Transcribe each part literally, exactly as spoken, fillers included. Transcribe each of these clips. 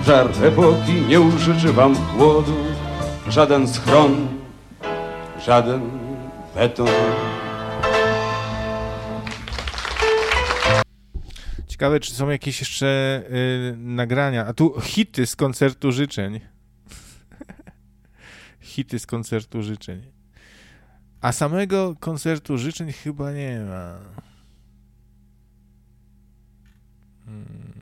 Żar epoki nie użyczy wam chłodu, żaden schron, żaden beton. Ciekawe, czy są jakieś jeszcze y, nagrania. A tu hity z koncertu życzeń. Hity z koncertu życzeń. A samego koncertu życzeń chyba nie ma. Hmm.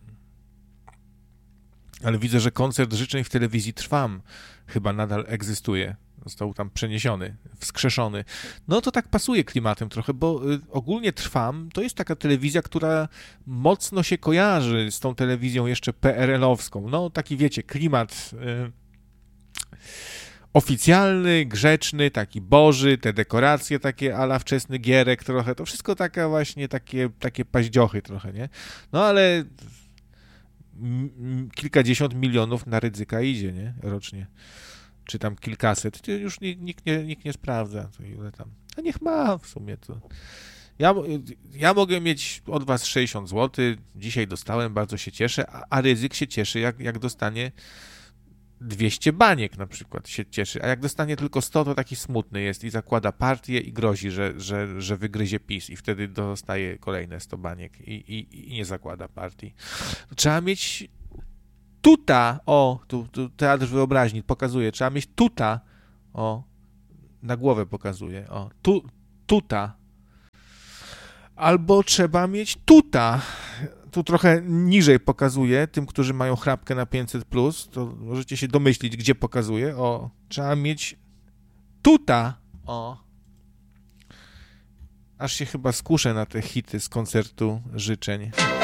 Ale widzę, że koncert życzeń w telewizji Trwam chyba nadal egzystuje. Został tam przeniesiony, wskrzeszony. No to tak pasuje klimatem trochę, bo y, ogólnie Trwam to jest taka telewizja, która mocno się kojarzy z tą telewizją jeszcze P R L-owską. No taki wiecie, klimat y, oficjalny, grzeczny, taki boży, te dekoracje takie a la wczesny Gierek trochę, to wszystko taka właśnie takie, takie paździochy trochę, nie? No ale m, kilkadziesiąt milionów na Rydzyka idzie, nie? Rocznie. Czy tam kilkaset, to już nikt nie, nikt nie sprawdza, to ile tam. A niech ma w sumie to. Ja, ja mogę mieć od was sześćdziesiąt złotych, dzisiaj dostałem, bardzo się cieszę, a, a Rydzyk się cieszy, jak, jak dostanie dwieście baniek na przykład się cieszy, a jak dostanie tylko sto, to taki smutny jest i zakłada partię i grozi, że, że, że wygryzie PiS i wtedy dostaje kolejne sto baniek i, i, i nie zakłada partii. Trzeba mieć tuta, o, tu, tu teatr wyobraźni pokazuje, trzeba mieć tuta, o, na głowę pokazuje, o, tu, tuta, albo trzeba mieć tuta, tu trochę niżej pokazuje, tym, którzy mają chrapkę na pięćset plus, to możecie się domyślić, gdzie pokazuje, o, trzeba mieć tuta, o, aż się chyba skuszę na te hity z koncertu życzeń.